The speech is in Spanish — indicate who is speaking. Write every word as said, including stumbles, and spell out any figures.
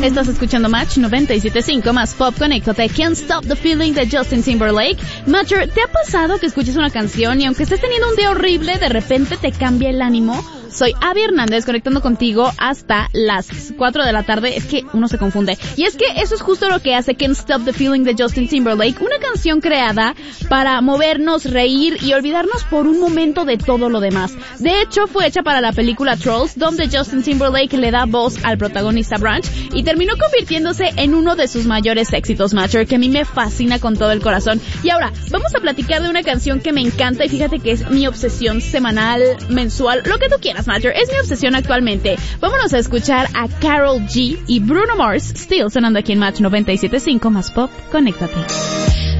Speaker 1: Estás escuchando Match noventa y siete punto cinco más pop. Conéctate. Can't Stop the Feeling de Justin Timberlake. Matcher, ¿te ha pasado que escuches una canción y aunque estés teniendo un día horrible, de repente te cambia el ánimo? Soy Abby Hernández, conectando contigo hasta las cuatro de la tarde. Es que uno se confunde. Y es que eso es justo lo que hace Can't Stop the Feeling de Justin Timberlake, una canción creada para movernos, reír y olvidarnos por un momento de todo lo demás. De hecho, fue hecha para la película Trolls, donde Justin Timberlake le da voz al protagonista Branch y terminó convirtiéndose en uno de sus mayores éxitos, Matcher, que a mí me fascina con todo el corazón. Y ahora, vamos a platicar de una canción que me encanta y fíjate que es mi obsesión semanal, mensual, lo que tú quieras, Matcher, es mi obsesión actualmente. Vámonos a escuchar a Karol G y Bruno Mars, Still, sonando aquí en Match noventa y siete punto cinco más pop. Conéctate.